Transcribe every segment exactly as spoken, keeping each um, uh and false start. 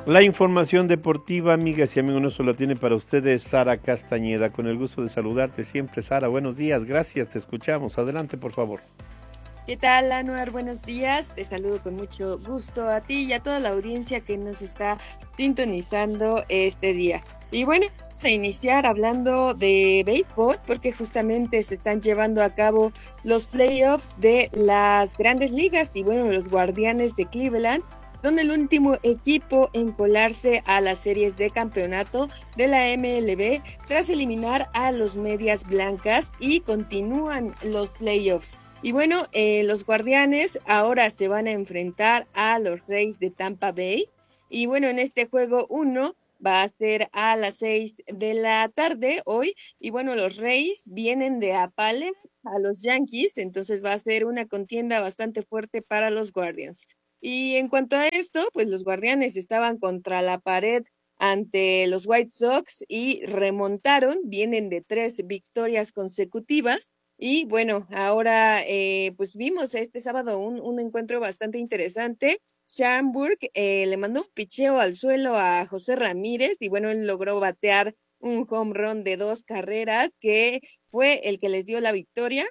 La información deportiva, amigas y amigos, no solo tiene para ustedes Sara Castañeda. Con el gusto de saludarte siempre, Sara. Buenos días, gracias, te escuchamos. Adelante, por favor. ¿Qué tal, Anuar? Buenos días. Te saludo con mucho gusto a ti y a toda la audiencia que nos está sintonizando este día. Y bueno, vamos a iniciar hablando de béisbol porque justamente se están llevando a cabo los playoffs de las grandes ligas y bueno, los Guardianes de Cleveland son el último equipo en colarse a las series de campeonato de la M L B tras eliminar a los Medias Blancas y continúan los playoffs. Y bueno, eh, los Guardianes ahora se van a enfrentar a los Rays de Tampa Bay. Y bueno, en este juego uno va a ser a las seis de la tarde hoy. Y bueno, los Rays vienen de apale a los Yankees, entonces va a ser una contienda bastante fuerte para los Guardians. Y en cuanto a esto, pues los Guardianes estaban contra la pared ante los White Sox y remontaron, vienen de tres victorias consecutivas. Y bueno, ahora eh, pues vimos este sábado un, un encuentro bastante interesante. Shamburg eh, le mandó un picheo al suelo a José Ramírez y bueno, él logró batear un home run de dos carreras que fue el que les dio la victoria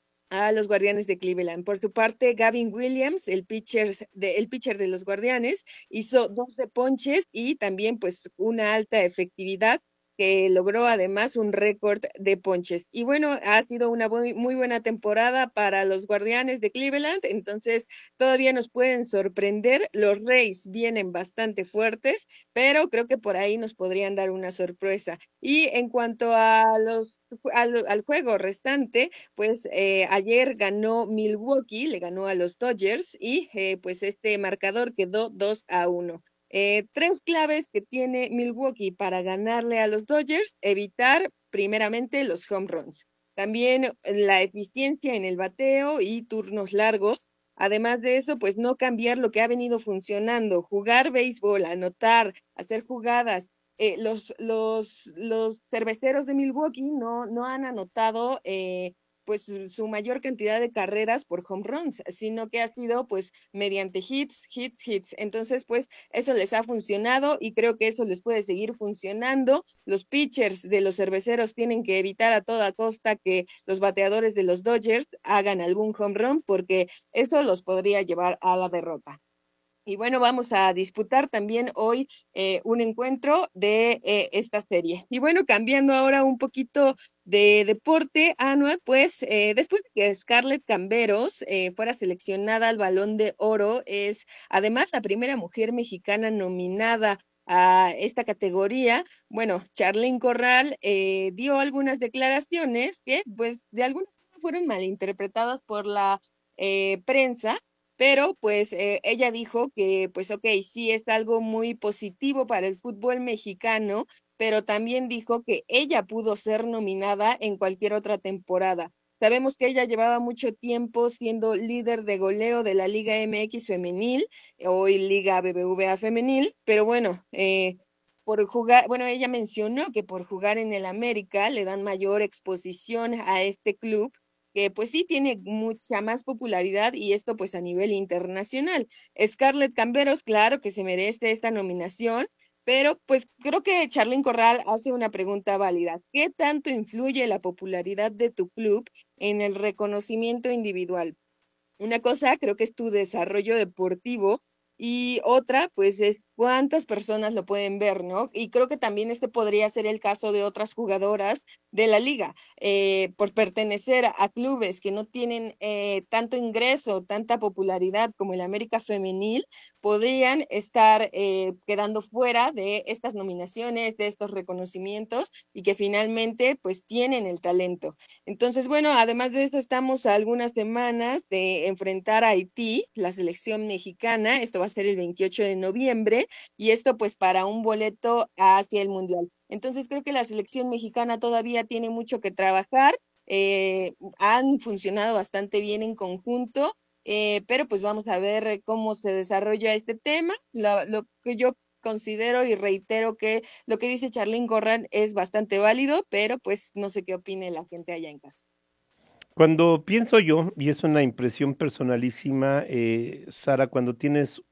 a los Guardianes de Cleveland. Por su parte, Gavin Williams, el pitcher de, el pitcher de los Guardianes, hizo doce ponches y también pues una alta efectividad que logró además un récord de ponches. Y bueno, ha sido una muy, muy buena temporada para los Guardianes de Cleveland, entonces todavía nos pueden sorprender. Los Rays vienen bastante fuertes, pero creo que por ahí nos podrían dar una sorpresa. Y en cuanto a los, al, al juego restante, pues eh, ayer ganó Milwaukee, le ganó a los Dodgers y eh, pues este marcador quedó dos a uno. Eh, tres claves que tiene Milwaukee para ganarle a los Dodgers: evitar primeramente los home runs, también la eficiencia en el bateo y turnos largos. Además de eso, pues no cambiar lo que ha venido funcionando, jugar béisbol, anotar, hacer jugadas. Eh, los, los, los cerveceros de Milwaukee no, no han anotado eh, pues su mayor cantidad de carreras por home runs, sino que ha sido pues mediante hits, hits, hits. Entonces, pues eso les ha funcionado y creo que eso les puede seguir funcionando. Los pitchers de los cerveceros tienen que evitar a toda costa que los bateadores de los Dodgers hagan algún home run porque eso los podría llevar a la derrota. Y bueno, vamos a disputar también hoy eh, un encuentro de eh, esta serie. Y bueno, cambiando ahora un poquito de deporte, Anual, pues eh, después de que Scarlett Camberos eh, fuera seleccionada al Balón de Oro, es además la primera mujer mexicana nominada a esta categoría. Bueno, Charlyn Corral eh, dio algunas declaraciones que pues de alguna forma fueron malinterpretadas por la eh, prensa, pero pues eh, ella dijo que pues ok, sí es algo muy positivo para el fútbol mexicano, pero también dijo que ella pudo ser nominada en cualquier otra temporada. Sabemos que ella llevaba mucho tiempo siendo líder de goleo de la Liga M X femenil, hoy Liga B B V A femenil, pero bueno, eh, por jugar, bueno, ella mencionó que por jugar en el América le dan mayor exposición a este club que pues sí tiene mucha más popularidad y esto pues a nivel internacional. Scarlett Camberos, claro que se merece esta nominación, pero pues creo que Charlyn Corral hace una pregunta válida. ¿Qué tanto influye la popularidad de tu club en el reconocimiento individual? Una cosa creo que es tu desarrollo deportivo y otra pues es cuántas personas lo pueden ver, ¿no? Y creo que también este podría ser el caso de otras jugadoras de la liga, eh, por pertenecer a clubes que no tienen eh, tanto ingreso, tanta popularidad como el América Femenil, podrían estar eh, quedando fuera de estas nominaciones, de estos reconocimientos y que finalmente pues tienen el talento. Entonces, bueno, además de esto, estamos a algunas semanas de enfrentar a Haití, la selección mexicana. Esto va a ser el veintiocho de noviembre y esto pues para un boleto hacia el Mundial. Entonces, creo que la selección mexicana todavía tiene mucho que trabajar. Eh, han funcionado bastante bien en conjunto, eh, pero pues vamos a ver cómo se desarrolla este tema. Lo, lo que yo considero y reitero que lo que dice Charlyn Corral es bastante válido, pero pues no sé qué opine la gente allá en casa. Cuando pienso yo, y es una impresión personalísima, eh, Sara, cuando tienes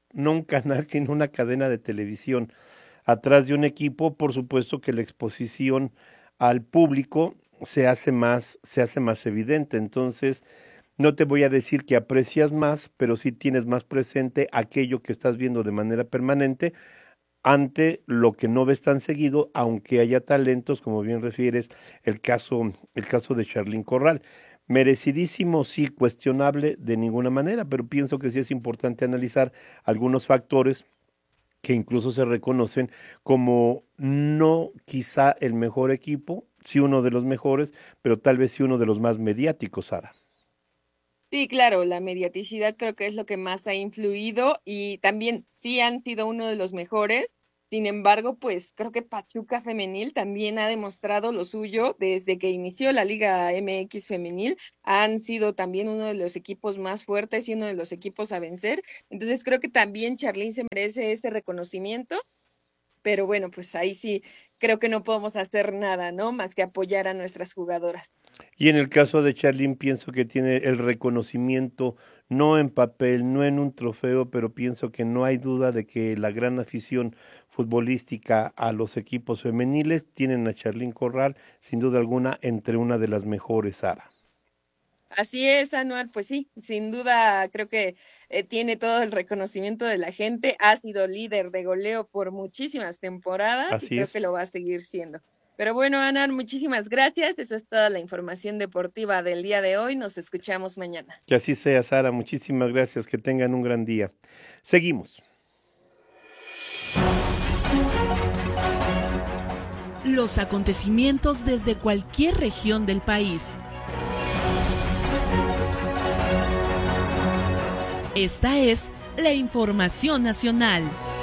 no un canal, sino una cadena de televisión. Atrás de un equipo, por supuesto que la exposición al público se hace más, se hace más evidente. Entonces, no te voy a decir que aprecias más, pero sí tienes más presente aquello que estás viendo de manera permanente ante lo que no ves tan seguido, aunque haya talentos, como bien refieres, el caso, el caso de Charlín Corral. Merecidísimo, sí, cuestionable de ninguna manera, pero pienso que sí es importante analizar algunos factores que incluso se reconocen como no quizá el mejor equipo, sí uno de los mejores, pero tal vez sí uno de los más mediáticos, Sara. Sí, claro, la mediaticidad creo que es lo que más ha influido y también sí han sido uno de los mejores. Sin embargo, pues creo que Pachuca Femenil también ha demostrado lo suyo desde que inició la Liga M X Femenil. Han sido también uno de los equipos más fuertes y uno de los equipos a vencer. Entonces creo que también Charlín se merece este reconocimiento. Pero bueno, pues ahí sí creo que no podemos hacer nada, ¿no? Más que apoyar a nuestras jugadoras. Y en el caso de Charlín pienso que tiene el reconocimiento no en papel, no en un trofeo, pero pienso que no hay duda de que la gran afición futbolística a los equipos femeniles tienen a Charlín Corral, sin duda alguna, entre una de las mejores, Sara. Así es, Anuar, pues sí, sin duda creo que eh, tiene todo el reconocimiento de la gente, ha sido líder de goleo por muchísimas temporadas y Así creo es. que lo va a seguir siendo. Pero bueno, Anuar, muchísimas gracias, esa es toda la información deportiva del día de hoy, nos escuchamos mañana. Que así sea, Sara, muchísimas gracias, que tengan un gran día. Seguimos. Los acontecimientos desde cualquier región del país. Esta es la información nacional.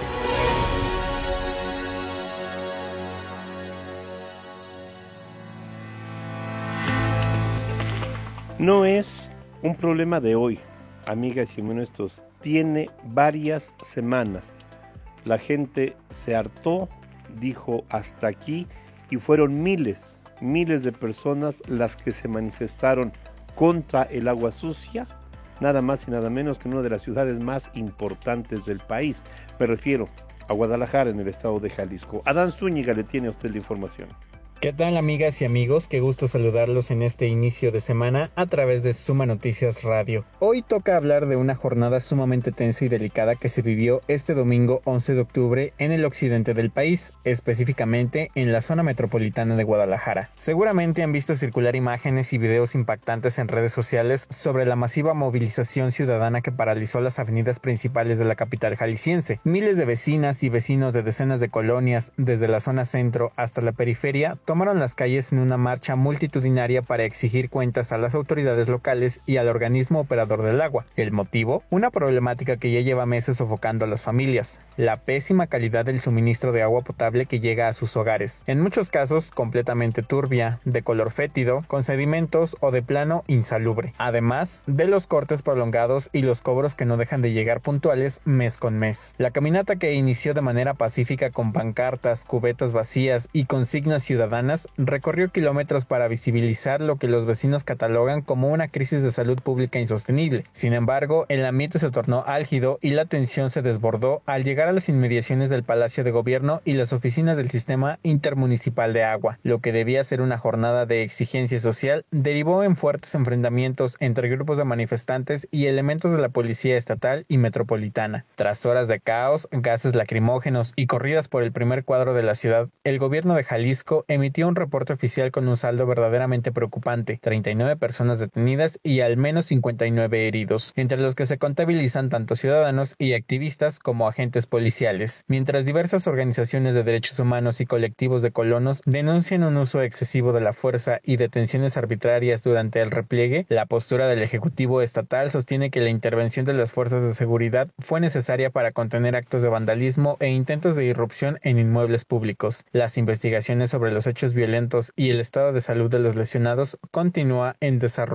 No es un problema de hoy, amigas y honestos, tiene varias semanas. La gente se hartó, dijo hasta aquí, y fueron miles, miles de personas las que se manifestaron contra el agua sucia, nada más y nada menos que una de las ciudades más importantes del país. Me refiero a Guadalajara, en el estado de Jalisco. Adán Zúñiga le tiene a usted la información. ¿Qué tal, amigas y amigos? Qué gusto saludarlos en este inicio de semana a través de Suma Noticias Radio. Hoy toca hablar de una jornada sumamente tensa y delicada que se vivió este domingo once de octubre en el occidente del país, específicamente en la zona metropolitana de Guadalajara. Seguramente han visto circular imágenes y videos impactantes en redes sociales sobre la masiva movilización ciudadana que paralizó las avenidas principales de la capital jalisciense. Miles de vecinas y vecinos de decenas de colonias, desde la zona centro hasta la periferia, tomaron las calles en una marcha multitudinaria para exigir cuentas a las autoridades locales y al organismo operador del agua. ¿El motivo? Una problemática que ya lleva meses sofocando a las familias: la pésima calidad del suministro de agua potable que llega a sus hogares, en muchos casos completamente turbia, de color fétido, con sedimentos o de plano insalubre, además de los cortes prolongados y los cobros que no dejan de llegar puntuales mes con mes. La caminata, que inició de manera pacífica con pancartas, cubetas vacías y consignas ciudadanas, recorrió kilómetros para visibilizar lo que los vecinos catalogan como una crisis de salud pública insostenible. Sin embargo, el ambiente se tornó álgido y la tensión se desbordó al llegar a las inmediaciones del Palacio de Gobierno y las oficinas del Sistema Intermunicipal de Agua. Lo que debía ser una jornada de exigencia social derivó en fuertes enfrentamientos entre grupos de manifestantes y elementos de la Policía Estatal y Metropolitana. Tras horas de caos, gases lacrimógenos y corridas por el primer cuadro de la ciudad, el gobierno de Jalisco emitió emitió un reporte oficial con un saldo verdaderamente preocupante: treinta y nueve personas detenidas y al menos cincuenta y nueve heridos, entre los que se contabilizan tanto ciudadanos y activistas como agentes policiales, mientras diversas organizaciones de derechos humanos y colectivos de colonos denuncian un uso excesivo de la fuerza y detenciones arbitrarias durante el repliegue. La postura del Ejecutivo Estatal sostiene que la intervención de las fuerzas de seguridad fue necesaria para contener actos de vandalismo e intentos de irrupción en inmuebles públicos. Las investigaciones sobre los hechos violentos y el estado de salud de los lesionados continúa en desarrollo.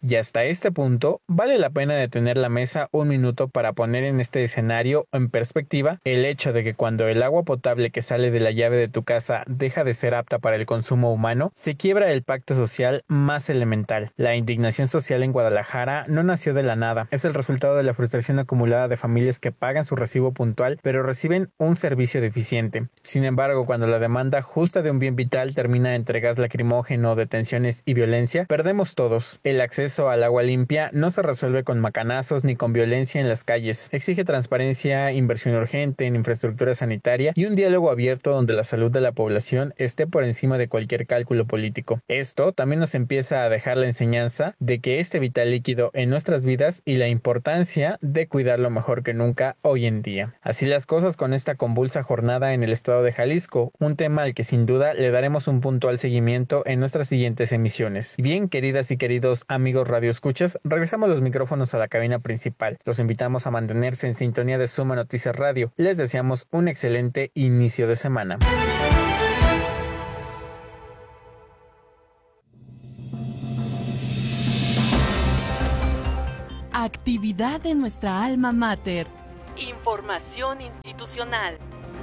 Y hasta este punto, vale la pena detener la mesa un minuto para poner en este escenario en perspectiva el hecho de que cuando el agua potable que sale de la llave de tu casa deja de ser apta para el consumo humano, se quiebra el pacto social más elemental. La indignación social en Guadalajara no nació de la nada, es el resultado de la frustración acumulada de familias que pagan su recibo puntual pero reciben un servicio deficiente. Sin embargo, cuando la demanda justa de un bien vital termina entre gas lacrimógeno, detenciones y violencia, perdemos todos. El acceso al agua limpia no se resuelve con macanazos ni con violencia en las calles. Exige transparencia, inversión urgente en infraestructura sanitaria y un diálogo abierto donde la salud de la población esté por encima de cualquier cálculo político. Esto también nos empieza a dejar la enseñanza de que este vital líquido en nuestras vidas y la importancia de cuidarlo mejor que nunca hoy en día. Así las cosas con esta convulsa jornada en el estado de Jalisco, un tema al que sin duda le daremos un puntual seguimiento en nuestras siguientes emisiones. Bien, queridas y queridos amigos radioescuchas, regresamos los micrófonos a la cabina principal. Los invitamos a mantenerse en sintonía de Suma Noticias Radio. Les deseamos un excelente inicio de semana. Actividad de nuestra alma mater. Información institucional.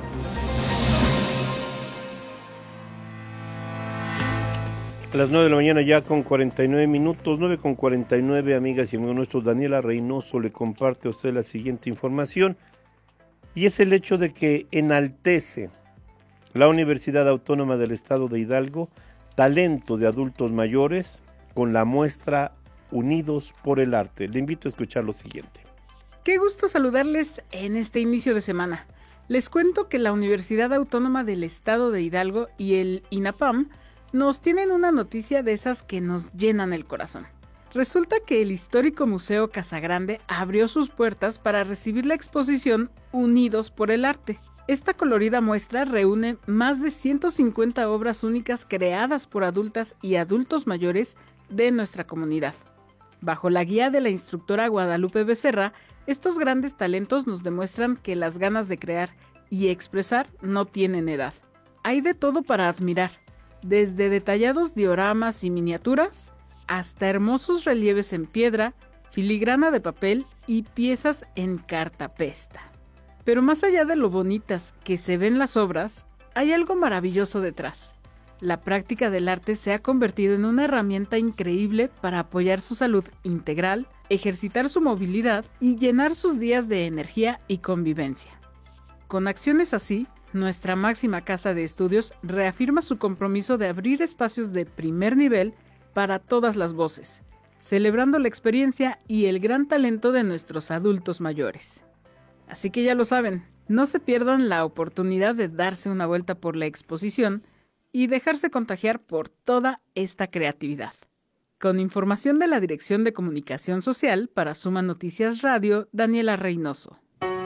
A las nueve de la mañana ya con cuarenta y nueve minutos, nueve con cuarenta y nueve, amigas y amigos nuestros. Daniela Reynoso le comparte a usted la siguiente información, y es el hecho de que enaltece la Universidad Autónoma del Estado de Hidalgo talento de adultos mayores con la muestra Unidos por el Arte. Le invito a escuchar lo siguiente. Qué gusto saludarles en este inicio de semana. Les cuento que la Universidad Autónoma del Estado de Hidalgo y el INAPAM nos tienen una noticia de esas que nos llenan el corazón. Resulta que el histórico Museo Casagrande abrió sus puertas para recibir la exposición Unidos por el Arte. Esta colorida muestra reúne más de ciento cincuenta obras únicas creadas por adultas y adultos mayores de nuestra comunidad. Bajo la guía de la instructora Guadalupe Becerra, estos grandes talentos nos demuestran que las ganas de crear y expresar no tienen edad. Hay de todo para admirar, desde detallados dioramas y miniaturas, hasta hermosos relieves en piedra, filigrana de papel y piezas en cartapesta. Pero más allá de lo bonitas que se ven las obras, hay algo maravilloso detrás. La práctica del arte se ha convertido en una herramienta increíble para apoyar su salud integral, ejercitar su movilidad y llenar sus días de energía y convivencia. Con acciones así, nuestra máxima casa de estudios reafirma su compromiso de abrir espacios de primer nivel para todas las voces, celebrando la experiencia y el gran talento de nuestros adultos mayores. Así que ya lo saben, no se pierdan la oportunidad de darse una vuelta por la exposición y dejarse contagiar por toda esta creatividad. Con información de la Dirección de Comunicación Social para Suma Noticias Radio, Daniela Reynoso.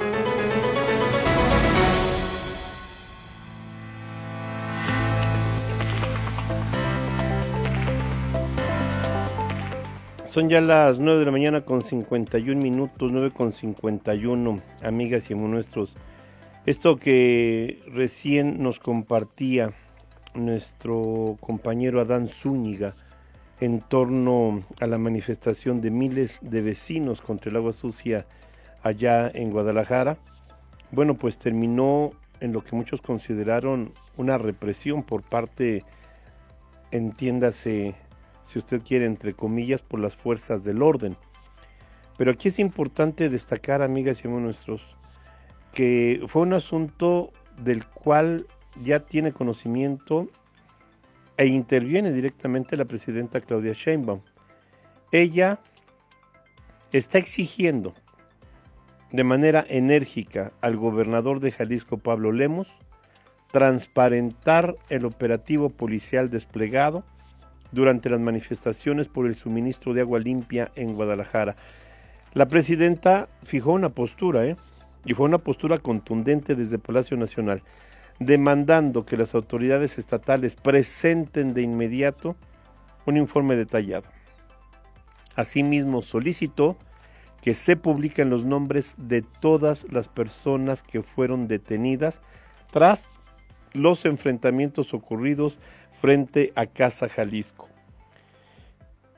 Son ya las nueve de la mañana con cincuenta y un minutos, nueve con cincuenta y uno, amigas y amigos nuestros. Esto que recién nos compartía nuestro compañero Adán Zúñiga en torno a la manifestación de miles de vecinos contra el agua sucia allá en Guadalajara, bueno, pues terminó en lo que muchos consideraron una represión por parte, entiéndase, si usted quiere, entre comillas, por las fuerzas del orden. Pero aquí es importante destacar, amigas y amigos nuestros, que fue un asunto del cual ya tiene conocimiento e interviene directamente la presidenta Claudia Sheinbaum. Ella está exigiendo de manera enérgica al gobernador de Jalisco, Pablo Lemos, transparentar el operativo policial desplegado durante las manifestaciones por el suministro de agua limpia en Guadalajara. La presidenta fijó una postura, ¿eh? y fue una postura contundente desde Palacio Nacional, demandando que las autoridades estatales presenten de inmediato un informe detallado. Asimismo, solicitó que se publiquen los nombres de todas las personas que fueron detenidas tras los enfrentamientos ocurridos frente a Casa Jalisco.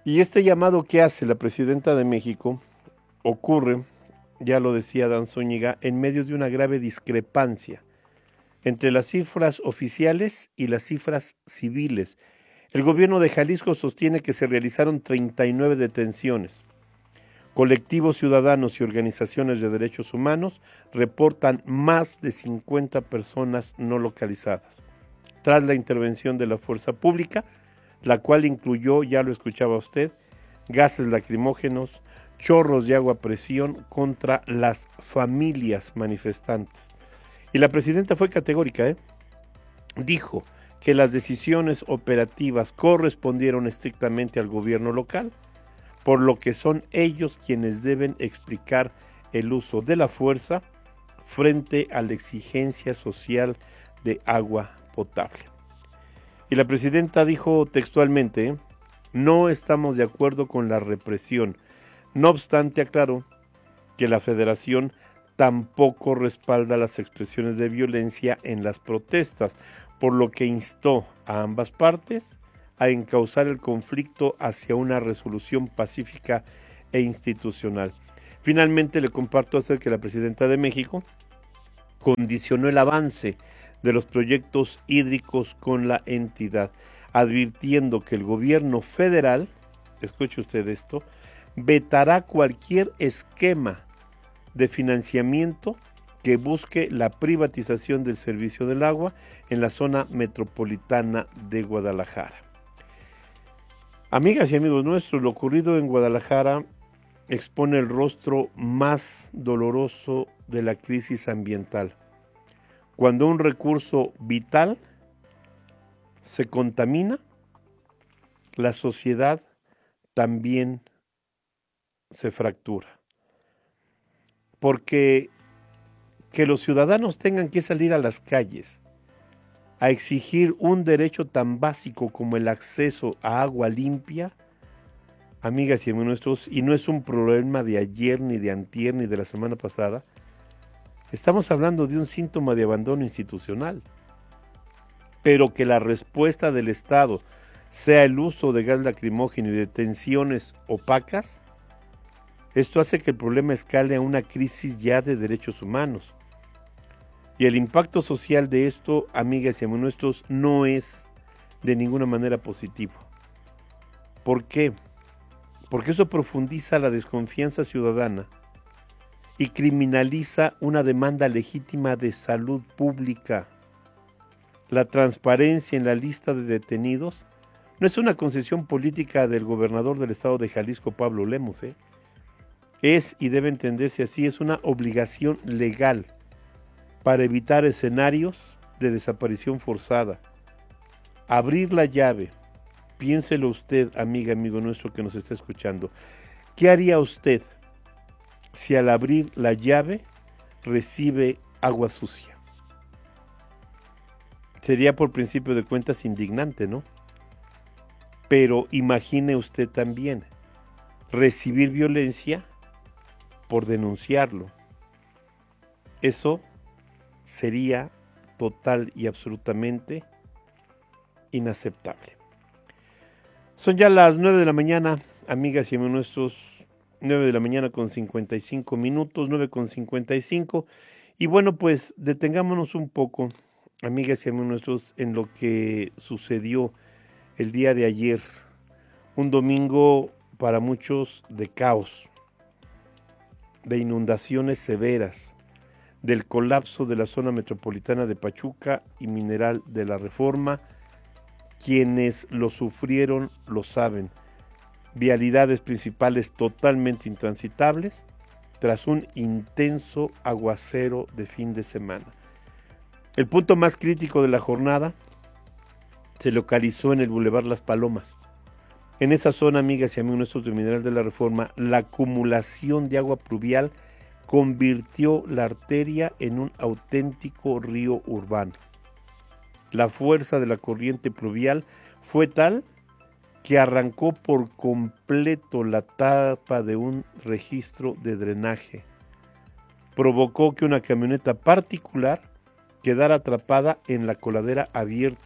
Y este llamado que hace la presidenta de México ocurre, ya lo decía Dan Zúñiga, en medio de una grave discrepancia entre las cifras oficiales y las cifras civiles. El gobierno de Jalisco sostiene que se realizaron treinta y nueve detenciones. Colectivos ciudadanos y organizaciones de derechos humanos reportan más de cincuenta personas no localizadas. Tras la intervención de la fuerza pública, la cual incluyó, ya lo escuchaba usted, gases lacrimógenos, chorros de agua a presión contra las familias manifestantes. Y la presidenta fue categórica, ¿eh? Dijo que las decisiones operativas correspondieron estrictamente al gobierno local, por lo que son ellos quienes deben explicar el uso de la fuerza frente a la exigencia social de agua potable. Y la presidenta dijo textualmente, no estamos de acuerdo con la represión. No obstante, aclaró que la federación tampoco respalda las expresiones de violencia en las protestas, por lo que instó a ambas partes a encauzar el conflicto hacia una resolución pacífica e institucional. Finalmente, le comparto hacer que la presidenta de México condicionó el avance de los proyectos hídricos con la entidad, advirtiendo que el gobierno federal, escuche usted esto, vetará cualquier esquema de financiamiento que busque la privatización del servicio del agua en la zona metropolitana de Guadalajara. Amigas y amigos nuestros, lo ocurrido en Guadalajara expone el rostro más doloroso de la crisis ambiental. Cuando un recurso vital se contamina, la sociedad también se fractura. Porque que los ciudadanos tengan que salir a las calles a exigir un derecho tan básico como el acceso a agua limpia, amigas y amigos nuestros, y no es un problema de ayer, ni de antier, ni de la semana pasada, estamos hablando de un síntoma de abandono institucional. Pero que la respuesta del Estado sea el uso de gas lacrimógeno y detenciones opacas, esto hace que el problema escale a una crisis ya de derechos humanos. Y el impacto social de esto, amigas y amigos nuestros, no es de ninguna manera positivo. ¿Por qué? Porque eso profundiza la desconfianza ciudadana y criminaliza una demanda legítima de salud pública. La transparencia en la lista de detenidos no es una concesión política del gobernador del estado de Jalisco, Pablo Lemos, ¿eh? Es, y debe entenderse así, es una obligación legal para evitar escenarios de desaparición forzada. Abrir la llave, piénselo usted, amiga, amigo nuestro que nos está escuchando. ¿Qué haría usted si al abrir la llave recibe agua sucia? Sería por principio de cuentas indignante, ¿no? Pero imagine usted también recibir violencia por denunciarlo. Eso sería total y absolutamente inaceptable. Son ya las nueve de la mañana, amigas y amigos nuestros, nueve de la mañana con cincuenta y cinco minutos, nueve con cincuenta y cinco. Y bueno, pues detengámonos un poco, amigas y amigos nuestros, en lo que sucedió el día de ayer. Un domingo para muchos de caos, de inundaciones severas, del colapso de la zona metropolitana de Pachuca y Mineral de la Reforma. Quienes lo sufrieron lo saben. Vialidades principales totalmente intransitables tras un intenso aguacero de fin de semana. El punto más crítico de la jornada se localizó en el Boulevard Las Palomas. En esa zona, amigas y amigos nuestros de Mineral de la Reforma, la acumulación de agua pluvial convirtió la arteria en un auténtico río urbano. La fuerza de la corriente pluvial fue tal que arrancó por completo la tapa de un registro de drenaje. Provocó que una camioneta particular quedara atrapada en la coladera abierta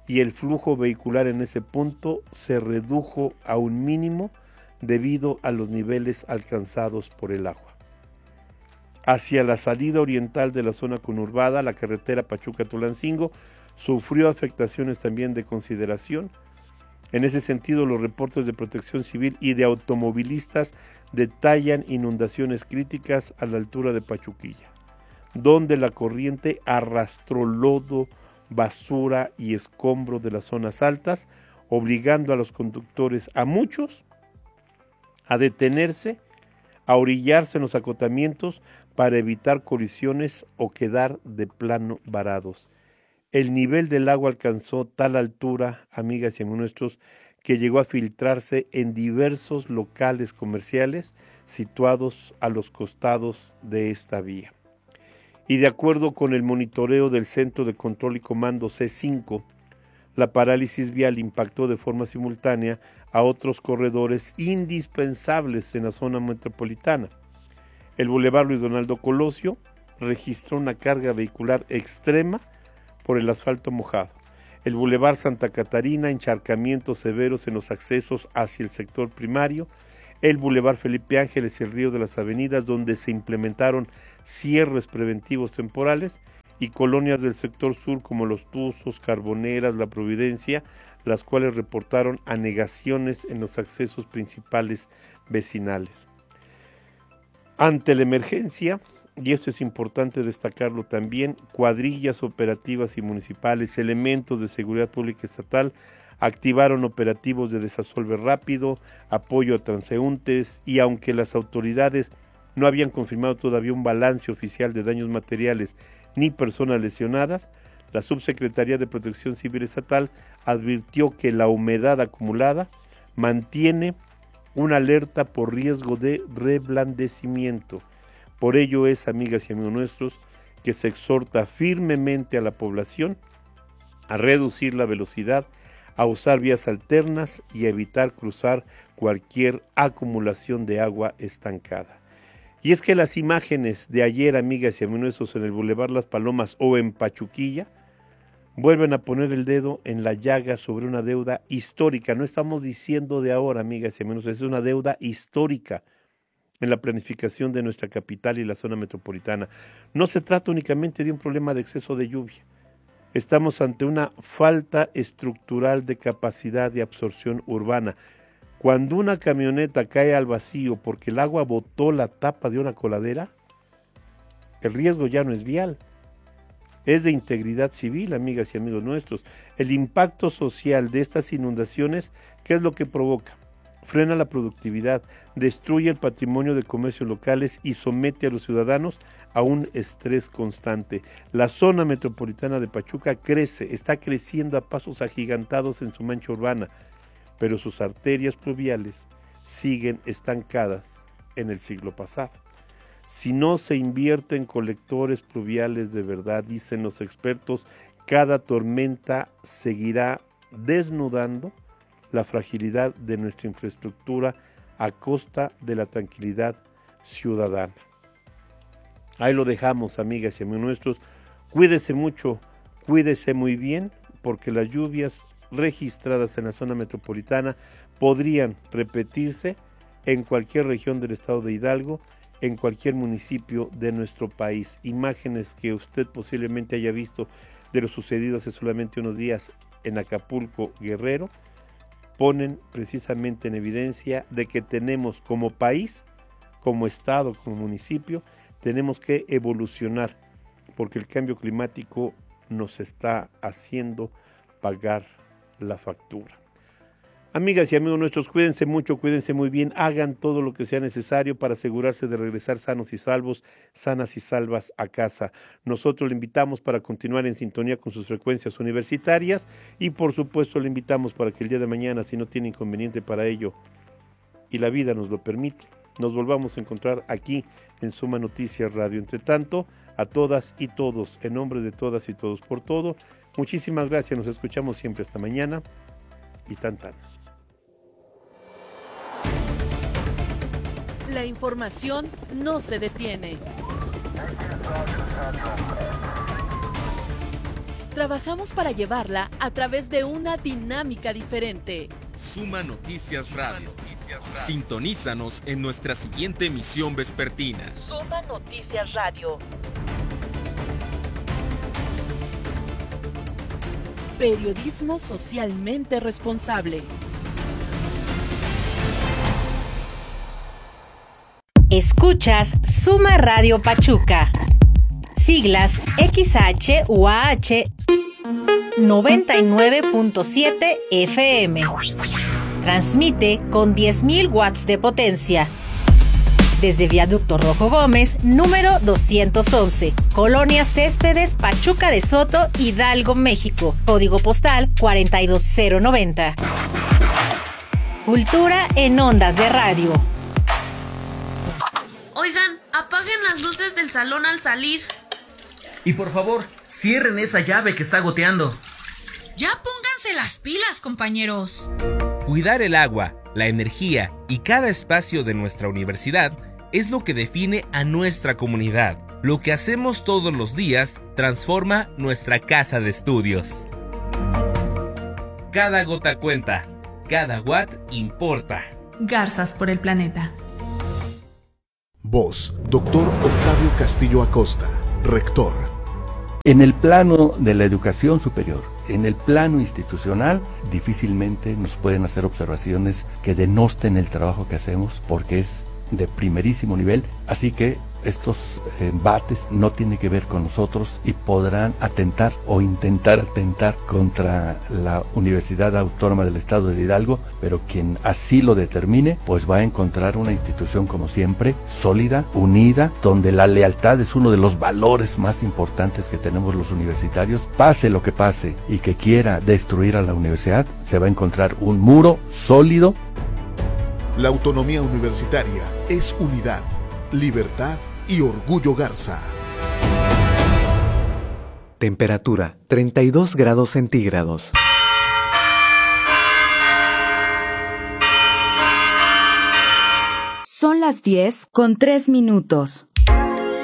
y el flujo vehicular en ese punto se redujo a un mínimo debido a los niveles alcanzados por el agua. Hacia la salida oriental de la zona conurbada, la carretera Pachuca-Tulancingo sufrió afectaciones también de consideración. En ese sentido, los reportes de Protección Civil y de automovilistas detallan inundaciones críticas a la altura de Pachuquilla, donde la corriente arrastró lodo, basura y escombro de las zonas altas, obligando a los conductores, a muchos, a detenerse, a orillarse en los acotamientos para evitar colisiones o quedar de plano varados. El nivel del agua alcanzó tal altura, amigas y amigos nuestros, que llegó a filtrarse en diversos locales comerciales situados a los costados de esta vía. Y de acuerdo con el monitoreo del Centro de Control y Comando C cinco, la parálisis vial impactó de forma simultánea a otros corredores indispensables en la zona metropolitana. El Boulevard Luis Donaldo Colosio registró una carga vehicular extrema por el asfalto mojado. El Boulevard Santa Catarina, encharcamientos severos en los accesos hacia el sector primario. El Boulevard Felipe Ángeles y el Río de las Avenidas, donde se implementaron cierres preventivos temporales, y colonias del sector sur como Los Tuzos, Carboneras, La Providencia, las cuales reportaron anegaciones en los accesos principales vecinales. Ante la emergencia, y esto es importante destacarlo también, cuadrillas operativas y municipales, elementos de seguridad pública estatal, activaron operativos de desasolve rápido, apoyo a transeúntes, y aunque las autoridades no habían confirmado todavía un balance oficial de daños materiales ni personas lesionadas, la Subsecretaría de Protección Civil Estatal advirtió que la humedad acumulada mantiene una alerta por riesgo de reblandecimiento. Por ello es, amigas y amigos nuestros, que se exhorta firmemente a la población a reducir la velocidad, a usar vías alternas y a evitar cruzar cualquier acumulación de agua estancada. Y es que las imágenes de ayer, amigas y amigos nuestros, en el Boulevard Las Palomas o en Pachuquilla, vuelven a poner el dedo en la llaga sobre una deuda histórica. No estamos diciendo de ahora, amigas y amigos, es una deuda histórica en la planificación de nuestra capital y la zona metropolitana. No se trata únicamente de un problema de exceso de lluvia. Estamos ante una falta estructural de capacidad de absorción urbana. Cuando una camioneta cae al vacío porque el agua botó la tapa de una coladera, el riesgo ya no es vial, es de integridad civil, amigas y amigos nuestros. El impacto social de estas inundaciones, ¿qué es lo que provoca? Frena la productividad, destruye el patrimonio de comercios locales y somete a los ciudadanos a un estrés constante. La zona metropolitana de Pachuca crece, está creciendo a pasos agigantados en su mancha urbana, pero sus arterias pluviales siguen estancadas en el siglo pasado. Si no se invierte en colectores pluviales de verdad, dicen los expertos, cada tormenta seguirá desnudando la fragilidad de nuestra infraestructura a costa de la tranquilidad ciudadana. Ahí lo dejamos, amigas y amigos nuestros. Cuídese mucho, cuídese muy bien, porque las lluvias registradas en la zona metropolitana podrían repetirse en cualquier región del estado de Hidalgo, en cualquier municipio de nuestro país. Imágenes que usted posiblemente haya visto de lo sucedido hace solamente unos días en Acapulco, Guerrero, ponen precisamente en evidencia de que tenemos como país, como estado, como municipio, tenemos que evolucionar, porque el cambio climático nos está haciendo pagar la factura. Amigas y amigos nuestros, cuídense mucho, cuídense muy bien, hagan todo lo que sea necesario para asegurarse de regresar sanos y salvos, sanas y salvas a casa. Nosotros le invitamos para continuar en sintonía con sus frecuencias universitarias y por supuesto le invitamos para que el día de mañana, si no tiene inconveniente para ello y la vida nos lo permite, nos volvamos a encontrar aquí en Suma Noticias Radio. Entre tanto, a todas y todos, en nombre de todas y todos por todo, muchísimas gracias, nos escuchamos siempre hasta mañana y tan tan. La información no se detiene. trabajamos para llevarla a través de una dinámica diferente. Suma Noticias Radio. Sintonízanos en nuestra siguiente emisión vespertina. Suma Noticias Radio. Periodismo socialmente responsable. Escuchas Suma Radio Pachuca. Siglas X H U A H noventa y nueve punto siete F M. Transmite con diez mil watts de potencia. Desde Viaducto Rojo Gómez, número doscientos once, Colonia Céspedes, Pachuca de Soto, Hidalgo, México. Código postal cuarenta y dos cero noventa. Cultura en ondas de radio. Oigan, apaguen las luces del salón al salir. Y por favor, cierren esa llave que está goteando. Ya pónganse las pilas, compañeros. Cuidar el agua, la energía y cada espacio de nuestra universidad es lo que define a nuestra comunidad. Lo que hacemos todos los días transforma nuestra casa de estudios. Cada gota cuenta, cada watt importa. Garzas por el planeta. Voz, doctor Octavio Castillo Acosta, rector. En el plano de la educación superior, en el plano institucional, difícilmente nos pueden hacer observaciones que denosten el trabajo que hacemos, porque es de primerísimo nivel, así que estos embates no tienen que ver con nosotros y podrán atentar o intentar atentar contra la Universidad Autónoma del Estado de Hidalgo, pero quien así lo determine, pues va a encontrar una institución, como siempre, sólida, unida, donde la lealtad es uno de los valores más importantes que tenemos los universitarios. Pase lo que pase y que quiera destruir a la universidad, se va a encontrar un muro sólido. La autonomía universitaria es unidad, libertad y orgullo Garza. Temperatura treinta y dos grados centígrados. Son las diez con tres minutos.